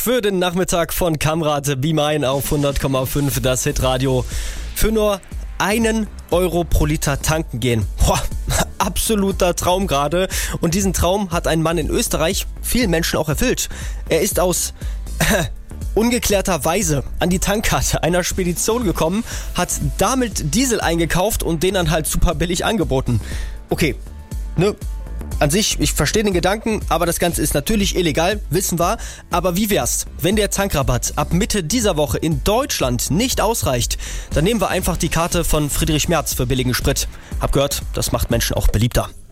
für den Nachmittag von Kamrad Be Mine auf 100,5, das Hitradio. Für nur 1 Euro pro Liter tanken gehen. Boah, absoluter Traum gerade. Und diesen Traum hat ein Mann in Österreich vielen Menschen auch erfüllt. Er ist aus ungeklärter Weise an die Tankkarte einer Spedition gekommen, hat damit Diesel eingekauft und den dann halt super billig angeboten. Okay, an sich, ich verstehe den Gedanken, aber das Ganze ist natürlich illegal, wissen wir. Aber wie wär's, wenn der Tankrabatt ab Mitte dieser Woche in Deutschland nicht ausreicht? Dann nehmen wir einfach die Karte von Friedrich Merz für billigen Sprit. Hab gehört, das macht Menschen auch beliebter.